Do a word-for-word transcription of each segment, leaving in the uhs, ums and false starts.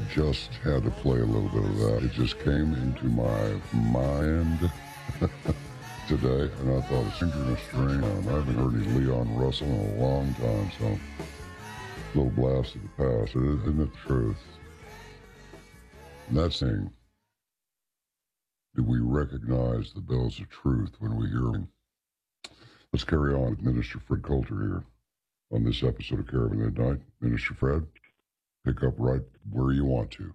just had to play a little bit of that. It just came into my mind today, and I thought, a stranger in a strange land. I haven't heard any Leon Russell in a long time, so a little blast of the past. Isn't it the truth? And that's saying, do we recognize the bells of truth when we hear them? Let's carry on with Minister Fred Coulter here on this episode of Caravan at Night. Minister Fred, pick up right where you want to.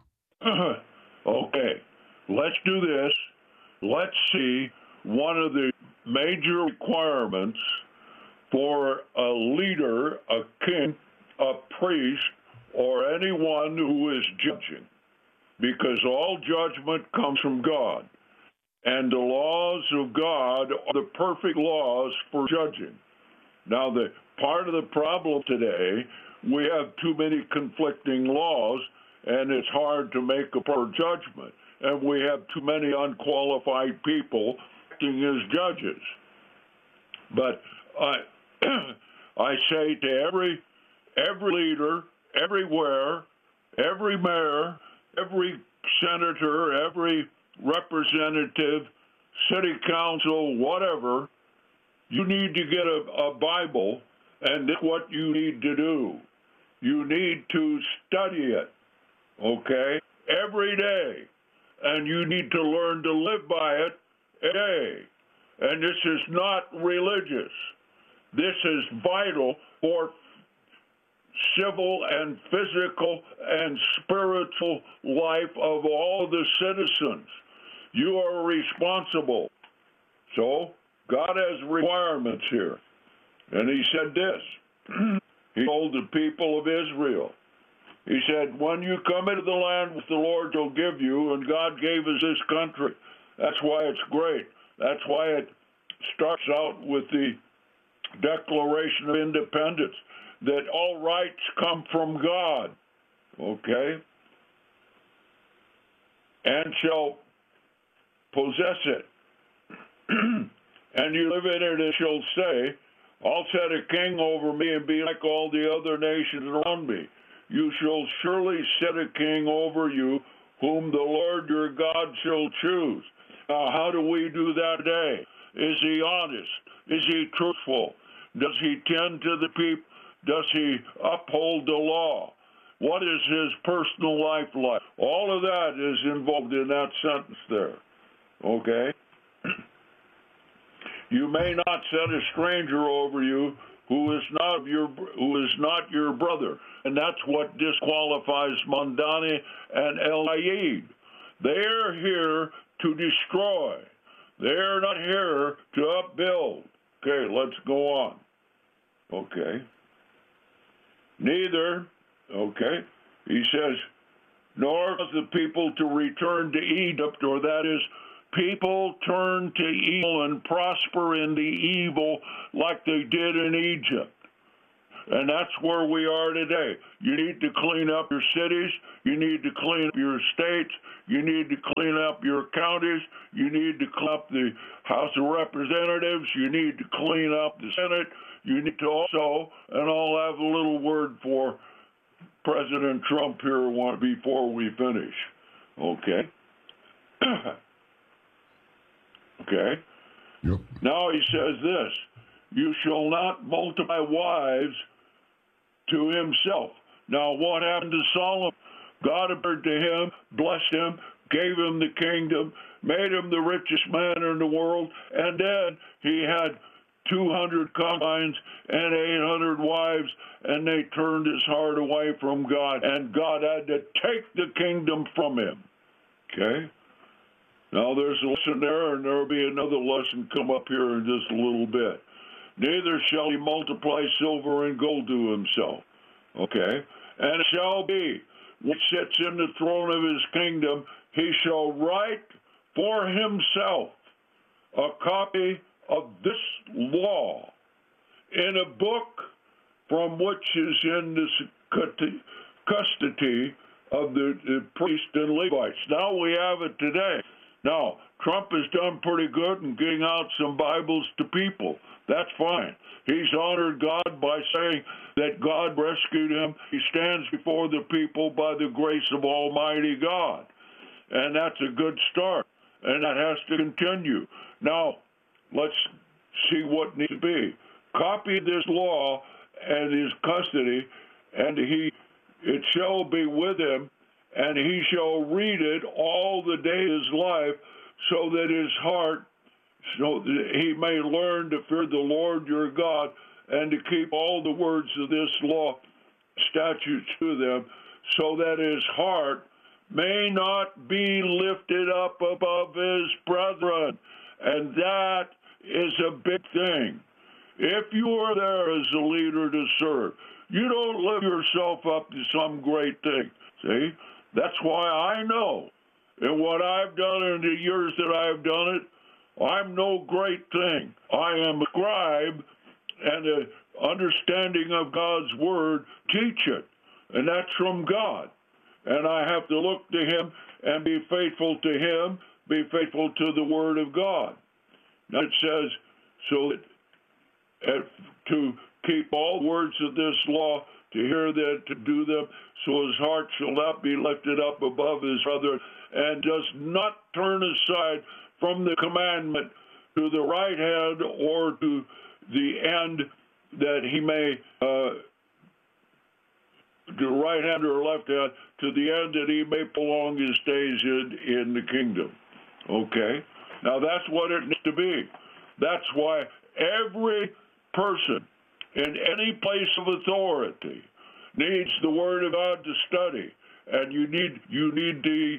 Okay, let's do this. Let's see one of the major requirements for a leader, a king, a priest, or anyone who is judging, because all judgment comes from God. And the laws of God are the perfect laws for judging. Now, the part of the problem today, we have too many conflicting laws, and it's hard to make a proper judgment. And we have too many unqualified people acting as judges. But I, I say to every every leader, everywhere, every mayor, every senator, every representative, city council, whatever, you need to get a, a Bible, and that's what you need to do. You need to study it, okay, every day, and you need to learn to live by it every day. And this is not religious. This is vital for civil and physical and spiritual life of all the citizens. You are responsible. So God has requirements here. And he said this. He told the people of Israel, he said, when you come into the land which the Lord will give you, and God gave us this country, that's why it's great. That's why it starts out with the Declaration of Independence, that all rights come from God, okay, and shall possess it. And you live in it, and shall say, I'll set a king over me and be like all the other nations around me. You shall surely set a king over you, whom the Lord your God shall choose. Now, how do we do that today? Is he honest? Is he truthful? Does he tend to the people? Does he uphold the law? What is his personal life like? All of that is involved in that sentence there, okay? You may not set a stranger over you who is not your who is not your brother, and that's what disqualifies Mamdani and El Ayed. They're here to destroy. They're not here to upbuild. Okay, let's go on. Okay. Neither, okay, he says, nor cause the people to return to Egypt, or that is, people turn to evil and prosper in the evil like they did in Egypt. And that's where we are today. You need to clean up your cities. You need to clean up your states. You need to clean up your counties. You need to clean up the House of Representatives. You need to clean up the Senate. You need to also, and I'll have a little word for President Trump here before we finish. Okay? Okay? Yep. Now he says this, you shall not multiply wives to himself. Now what happened to Solomon? God appeared to him, blessed him, gave him the kingdom, made him the richest man in the world, and then he had two hundred concubines and eight hundred wives, and they turned his heart away from God, and God had to take the kingdom from him. Okay? Now there's a lesson there, and there will be another lesson come up here in just a little bit. Neither shall he multiply silver and gold to himself. Okay? And it shall be, when he sits in the throne of his kingdom, he shall write for himself a copy of this law in a book from which is in the custody of the, the priests and Levites. Now we have it today. Now, Trump has done pretty good in getting out some Bibles to people. That's fine. He's honored God by saying that God rescued him. He stands before the people by the grace of Almighty God. And that's a good start. And that has to continue. Now, let's see what needs to be. Copy this law and his custody, and he it shall be with him, and he shall read it all the day of his life, so that his heart, so that he may learn to fear the Lord your God, and to keep all the words of this law, statutes to them, so that his heart may not be lifted up above his brethren. And that is a big thing. If you are there as a leader to serve, you don't lift yourself up to some great thing. See? That's why I know, in what I've done in the years that I've done it, I'm no great thing. I am a scribe, and an understanding of God's word, teach it. And that's from God. And I have to look to him and be faithful to him, be faithful to the word of God. Now it says, so that uh, to keep all words of this law, to hear that, to do them, so his heart shall not be lifted up above his brother, and does not turn aside from the commandment to the right hand or to the end, that he may, uh, to the right hand or left hand, to the end that he may prolong his days in, in the kingdom. Okay? Now that's what it needs to be. That's why every person in any place of authority needs the Word of God to study, and you need you need the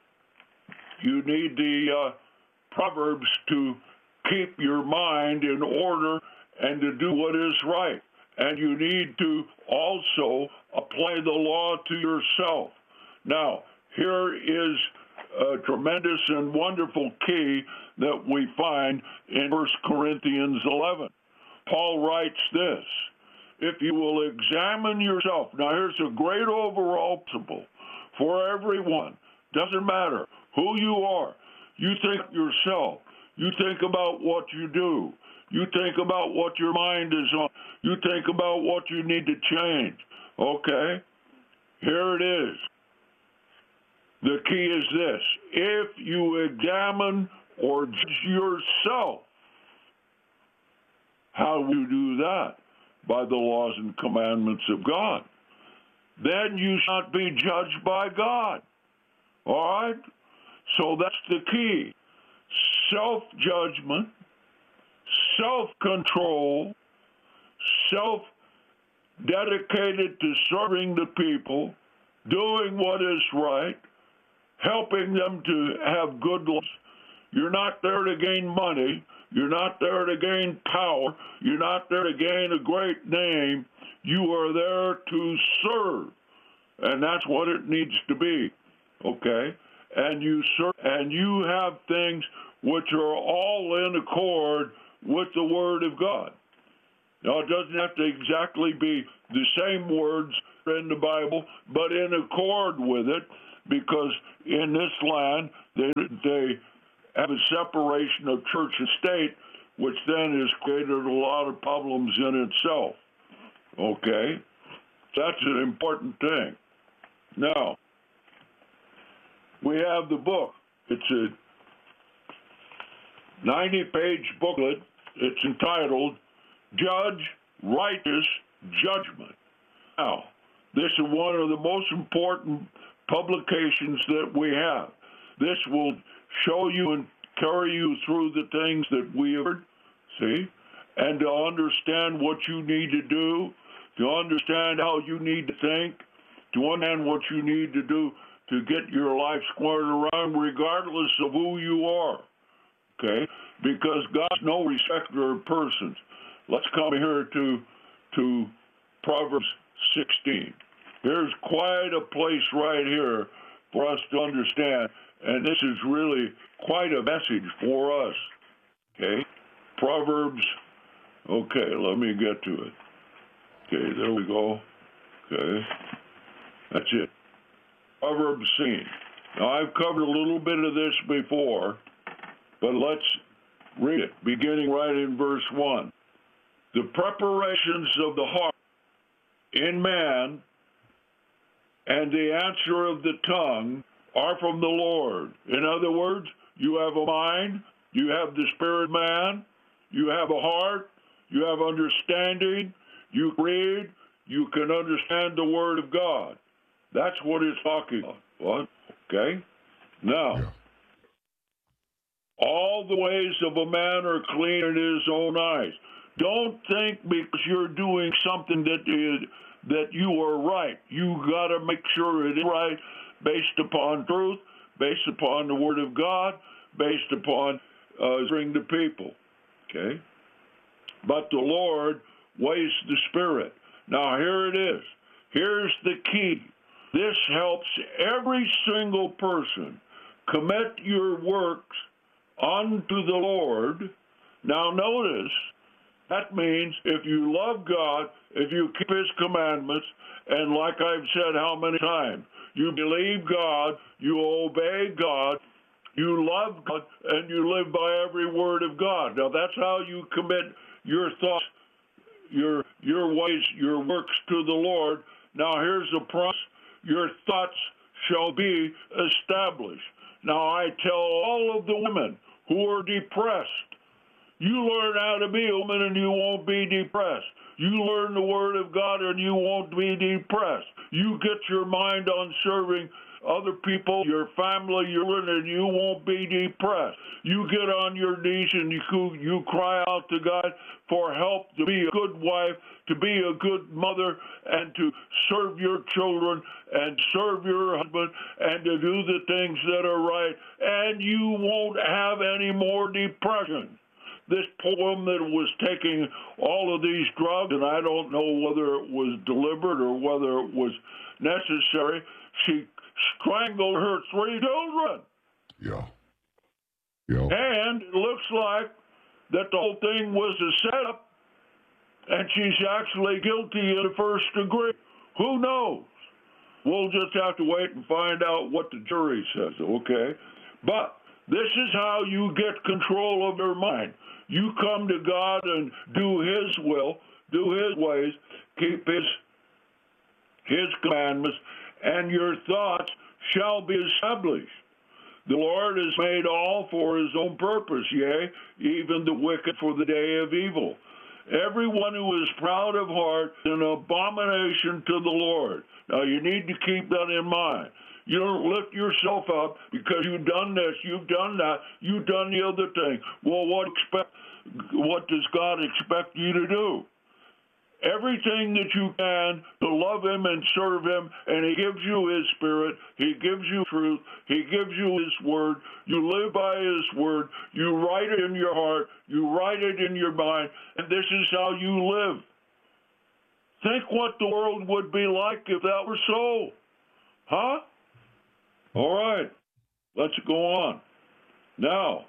you need the uh, Proverbs to keep your mind in order and to do what is right, and you need to also apply the law to yourself. Now, here is a tremendous and wonderful key that we find in First Corinthians eleven. Paul writes this: if you will examine yourself. Now, here's a great overall principle for everyone. Doesn't matter who you are. You think yourself. You think about what you do. You think about what your mind is on. You think about what you need to change. Okay? Here it is. The key is this: if you examine or judge yourself, how will you do that? By the laws and commandments of God. Then you shall not be judged by God. All right? So that's the key. Self-judgment, self-control, self-dedicated to serving the people, doing what is right, helping them to have good lives. You're not there to gain money. You're not there to gain power. You're not there to gain a great name. You are there to serve. And that's what it needs to be. Okay? And you serve, and you have things which are all in accord with the Word of God. Now, it doesn't have to exactly be the same words in the Bible, but in accord with it, because in this land, they, they have a separation of church and state, which then has created a lot of problems in itself. Okay? That's an important thing. Now, we have the book. It's a ninety-page booklet. It's entitled Judge Righteous Judgment. Now, this is one of the most important publications that we have. This will show you and carry you through the things that we have heard, see, and to understand what you need to do, to understand how you need to think, to understand what you need to do to get your life squared around, regardless of who you are, okay? Because God's no respecter of persons. Let's come here to, to Proverbs sixteen. Here's quite a place right here for us to understand, and this is really quite a message for us, okay? Proverbs, okay, let me get to it. Okay, there we go. Okay, that's it. Proverbs sixteen. Now, I've covered a little bit of this before, but let's read it, beginning right in verse one. The preparations of the heart in man and the answer of the tongue are from the Lord. In other words, you have a mind, you have the spirit man, you have a heart, you have understanding, you read, you can understand the Word of God. That's what it's talking about. What? Okay? Now, Yeah. all the ways of a man are clean in his own eyes. Don't think because you're doing something that is, that you are right. You got to make sure it is right based upon truth, based upon the Word of God, based upon uh, bring the people. Okay? But the Lord weighs the Spirit. Now, here it is. Here's the key. This helps every single person commit your works unto the Lord. Now, notice, that means if you love God, if you keep His commandments, and like I've said how many times, you believe God, you obey God, you love God, and you live by every word of God. Now, that's how you commit your thoughts, your your ways, your works to the Lord. Now, here's a promise. Your thoughts shall be established. Now, I tell all of the women who are depressed, you learn how to be a woman and you won't be depressed. You learn the Word of God and you won't be depressed. You get your mind on serving other people, your family, your and you won't be depressed. You get on your knees and you you cry out to God for help to be a good wife, to be a good mother, and to serve your children and serve your husband and to do the things that are right, and you won't have any more depression. This poem that was taking all of these drugs, and I don't know whether it was deliberate or whether it was necessary, she strangled her three children. Yeah. Yeah. And it looks like that the whole thing was a setup, and she's actually guilty in the first degree. Who knows? We'll just have to wait and find out what the jury says, okay? But this is how you get control of your mind. You come to God and do His will, do His ways, keep His His commandments, and your thoughts shall be established. The Lord has made all for His own purpose, yea, even the wicked for the day of evil. Everyone who is proud of heart is an abomination to the Lord. Now, you need to keep that in mind. You don't lift yourself up because you've done this, you've done that, you've done the other thing. Well, what expect? What does God expect you to do? Everything that you can to love Him and serve Him, and He gives you His Spirit, He gives you truth, He gives you His Word, you live by His Word, you write it in your heart, you write it in your mind, and this is how you live. Think what the world would be like if that were so. Huh? All right, let's go on. Now,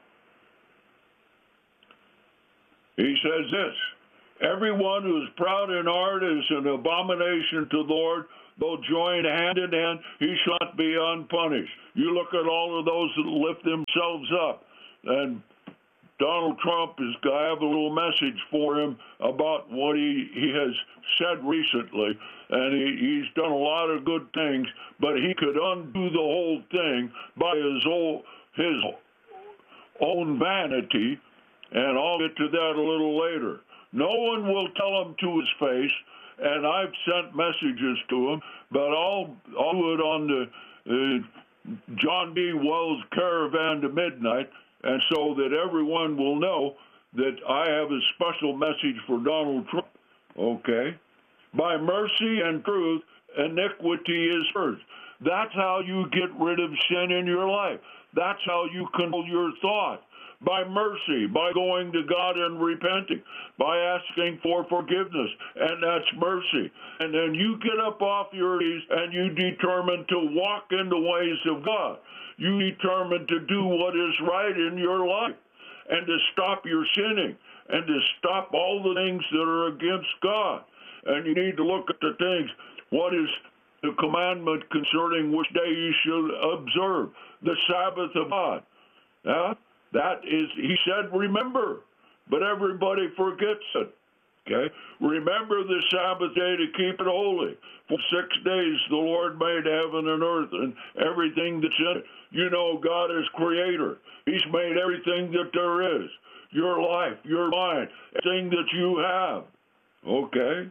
he says this, everyone who is proud in heart is an abomination to the Lord. Though joined hand in hand, he shall not be unpunished. You look at all of those that lift themselves up, and Donald Trump is going to have a little message for him about what he, he has said recently, and he, he's done a lot of good things, but he could undo the whole thing by his own, his own vanity, and I'll get to that a little later. No one will tell him to his face, and I've sent messages to him, but I'll, I'll do it on the uh, John B. Wells Caravan to Midnight, and so that everyone will know that I have a special message for Donald Trump, okay? By mercy and truth, iniquity is purged. That's how you get rid of sin in your life. That's how you control your thoughts. By mercy, by going to God and repenting, by asking for forgiveness, and that's mercy. And then you get up off your knees and you determine to walk in the ways of God. You determine to do what is right in your life and to stop your sinning and to stop all the things that are against God. And you need to look at the things, what is the commandment concerning which day you should observe the Sabbath of God. Yeah? That is, he said, remember, but everybody forgets it. Okay? Remember the Sabbath day to keep it holy. For six days the Lord made heaven and earth and everything that's in it. You know God is creator. He's made everything that there is. Your life, your mind, everything that you have. Okay?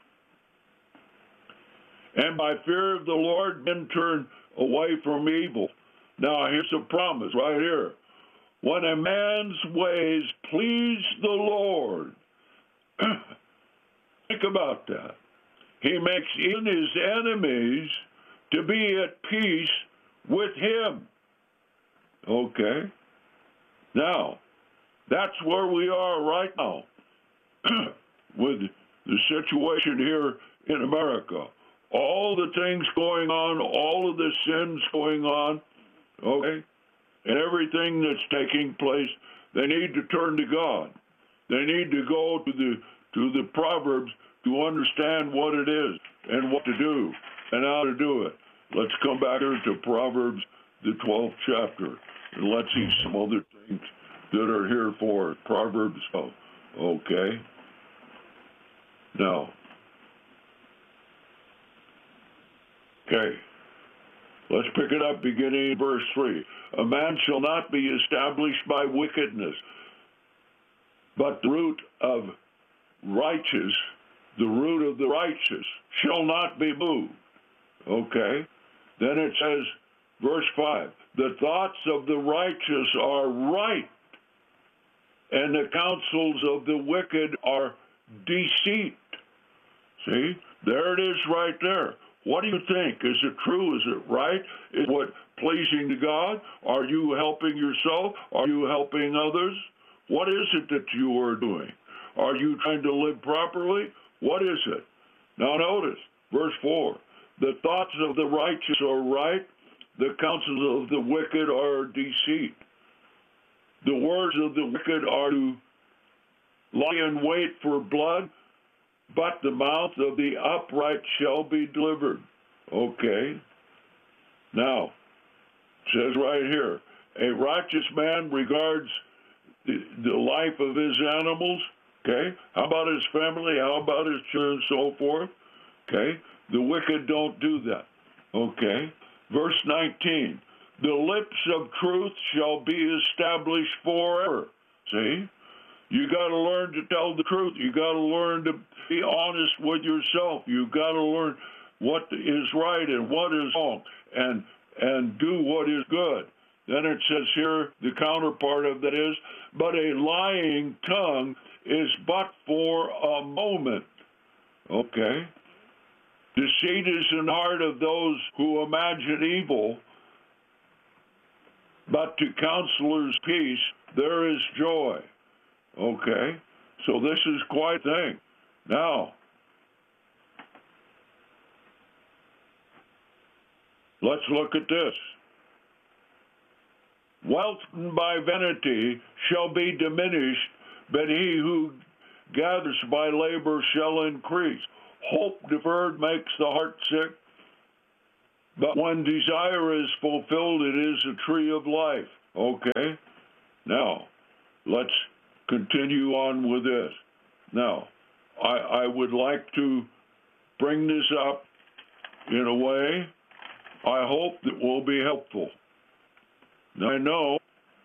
And by fear of the Lord, men turn away from evil. Now, here's a promise right here. When a man's ways please the Lord, think about that. He makes even his enemies to be at peace with him. Okay? Now, that's where we are right now with the situation here in America. All the things going on, all of the sins going on, okay, and everything that's taking place, they need to turn to God. They need to go to the to the Proverbs to understand what it is and what to do and how to do it. Let's come back here to Proverbs, the twelfth chapter, and let's see some other things that are here for it. Proverbs twelve, okay. Now, okay, let's pick it up beginning in verse three. A man shall not be established by wickedness, but the root of righteous, the root of the righteous shall not be moved. Okay? Then it says, verse five, the thoughts of the righteous are right, and the counsels of the wicked are deceit. See? There it is right there. What do you think? Is it true? Is it right? Is what pleasing to God? Are you helping yourself? Are you helping others? What is it that you are doing? Are you trying to live properly? What is it? Now notice, verse four, the thoughts of the righteous are right, the counsels of the wicked are deceit. The words of the wicked are to lie in wait for blood, but the mouth of the upright shall be delivered. Okay. Now, it says right here, a righteous man regards the, the life of his animals. Okay. How about his family? How about his children and so forth? Okay. The wicked don't do that. Okay. Verse nineteen, the lips of truth shall be established forever. See? You got to learn to tell the truth. You got to learn to be honest with yourself. You got to learn what is right and what is wrong, and and do what is good. Then it says here, the counterpart of that is, but a lying tongue is but for a moment. Okay? Deceit is in the heart of those who imagine evil, but to counselors' peace there is joy. Okay? So this is quite a thing. Now, let's look at this. Wealth by vanity shall be diminished, but he who gathers by labor shall increase. Hope deferred makes the heart sick, but when desire is fulfilled, it is a tree of life. Okay? Now, let's continue on with this. Now, I, I would like to bring this up in a way I hope that will be helpful. Now, I know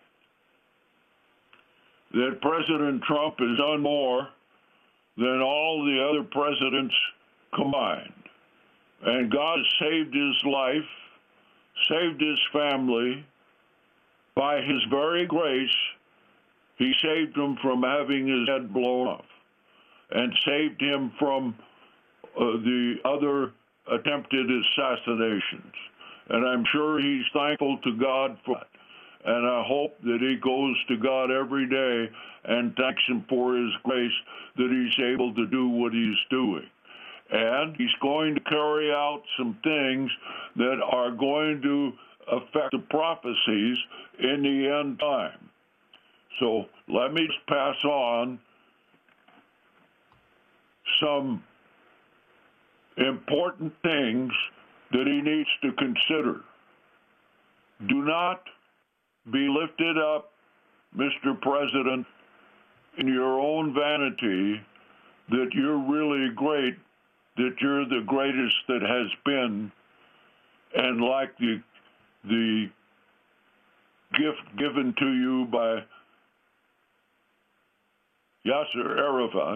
that President Trump has done more than all the other presidents combined. And God has saved his life, saved his family. By his very grace, he saved him from having his head blown off and saved him from uh, the other attempted assassinations. And I'm sure he's thankful to God for that. And I hope that he goes to God every day and thanks him for his grace that he's able to do what he's doing. And he's going to carry out some things that are going to affect the prophecies in the end time. So let me just pass on some important things that he needs to consider. Do not be lifted up, Mister President, in your own vanity that you're really great, that you're the greatest that has been, and like the the gift given to you by Yasser Arafat,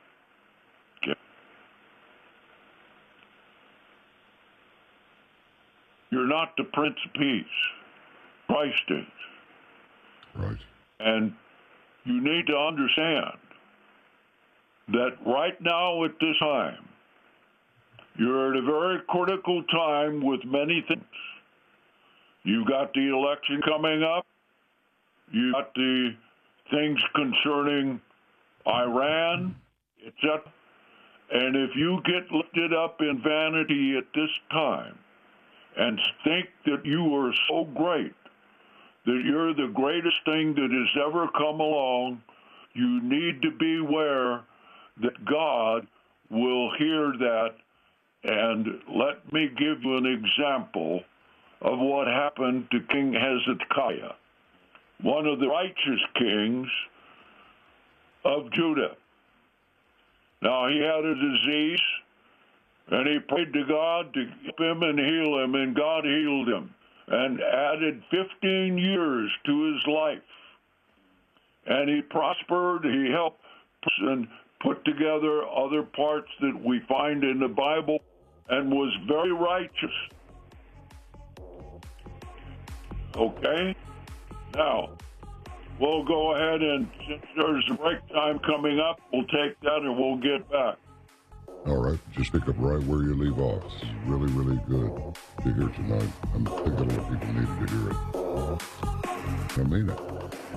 you're not the Prince of Peace. Christ is. Right. And you need to understand that right now at this time, you're at a very critical time with many things. You've got the election coming up. You've got the things concerning Iran, et cetera. And if you get lifted up in vanity at this time and think that you are so great, that you're the greatest thing that has ever come along, you need to be aware that God will hear that. And let me give you an example of what happened to King Hezekiah, one of the righteous kings of Judah. Now, he had a disease, and he prayed to God to help him and heal him, and God healed him and added fifteen years to his life. And he prospered. He helped and put together other parts that we find in the Bible and was very righteous. Okay? Now, we'll go ahead and, since there's a break time coming up, we'll take that and we'll get back. All right, just pick up right where you leave off. This is really, really good to hear tonight. I think a lot of people needed to hear it. I mean it.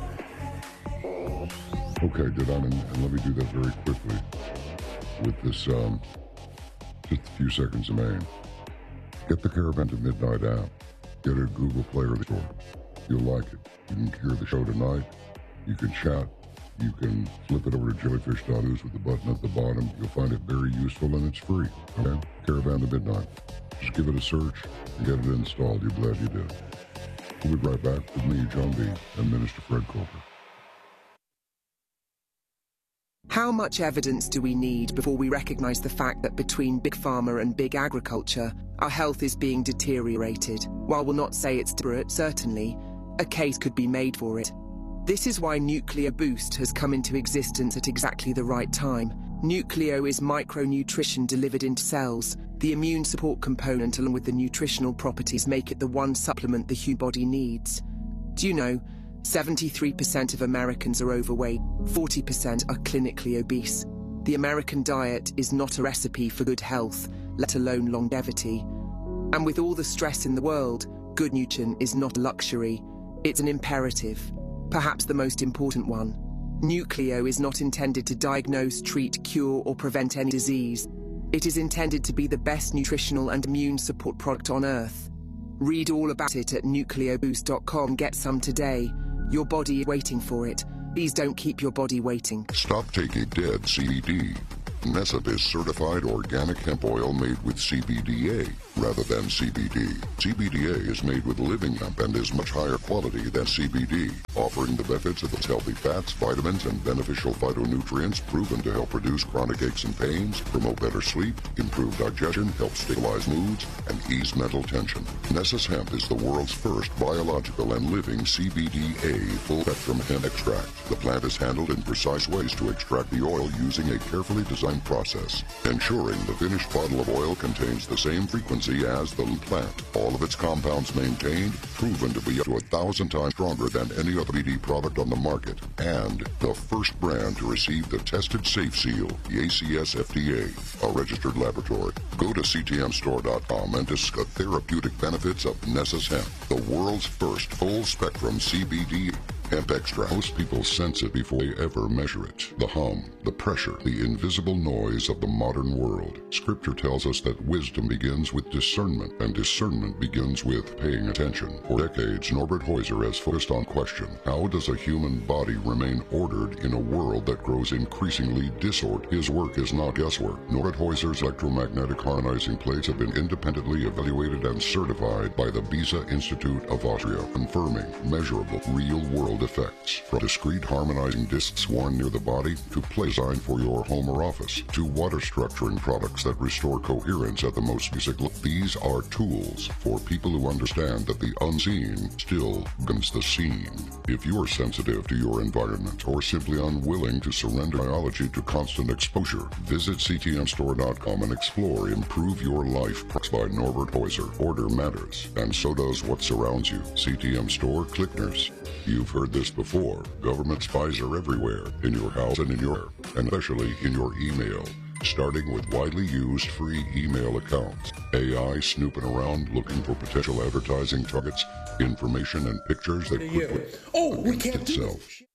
Okay, get on and, and let me do that very quickly with this, um, just a few seconds of Maine. Get the Caravan to Midnight app. Get it at Google Play or the store. You'll like it. You can hear the show tonight. You can chat. You can flip it over to jellyfish dot news with the button at the bottom. You'll find it very useful and it's free. Okay? Caravan to Midnight. Just give it a search and get it installed. You're glad you did. We'll be right back with me, John B., and Minister Fred Colbert. How much evidence do we need before we recognize the fact that between Big Pharma and Big Agriculture, our health is being deteriorated? While we'll not say it's deliberate, certainly, a case could be made for it. This is why Nucleo Boost has come into existence at exactly the right time. Nucleo is micronutrition delivered into cells. The immune support component along with the nutritional properties make it the one supplement the human body needs. Do you know, seventy-three percent of Americans are overweight, forty percent are clinically obese. The American diet is not a recipe for good health, let alone longevity. And with all the stress in the world, good nutrition is not a luxury, it's an imperative. Perhaps the most important one. Nucleo is not intended to diagnose, treat, cure, or prevent any disease. It is intended to be the best nutritional and immune support product on Earth. Read all about it at nucleo boost dot com. Get some today. Your body is waiting for it. Please don't keep your body waiting. Stop taking dead C B D. Nessip is certified organic hemp oil made with C B D A rather than C B D. C B D A is made with living hemp and is much higher quality than C B D, offering the benefits of its healthy fats, vitamins, and beneficial phytonutrients proven to help reduce chronic aches and pains, promote better sleep, improve digestion, help stabilize moods, and ease mental tension. Nessus Hemp is the world's first biological and living C B D A full-spectrum hemp extract. The plant is handled in precise ways to extract the oil using a carefully designed process, ensuring the finished bottle of oil contains the same frequency as the plant. All of its compounds maintained, proven to be up to a thousand times stronger than any other C B D product on the market, and the first brand to receive the Tested Safe Seal, the A C S F D A, a registered laboratory. Go to C T M store dot com and discuss therapeutic benefits of Nessus Hemp, the world's first full-spectrum C B D Amp Extra. Most people sense it before they ever measure it. The hum, the pressure, the invisible noise of the modern world. Scripture tells us that wisdom begins with discernment, and discernment begins with paying attention. For decades, Norbert Heuser has focused on the question, how does a human body remain ordered in a world that grows increasingly disordered? His work is not guesswork. Norbert Heuser's electromagnetic harmonizing plates have been independently evaluated and certified by the Beza Institute of Austria, confirming measurable, real-world effects. From discrete harmonizing discs worn near the body, to play designed for your home or office, to water structuring products that restore coherence at the most basic level. These are tools for people who understand that the unseen still guns the seen. If you're sensitive to your environment or simply unwilling to surrender biology to constant exposure, visit C T M store dot com and explore Improve Your Life by Norbert Heuser. Order matters, and so does what surrounds you. C T M Store, Clickners. You've heard this before. Government spies are everywhere, in your house and in your, and especially in your email. Starting with widely used free email accounts. A I snooping around looking for potential advertising targets, information and pictures that could put oh, we can't itself. do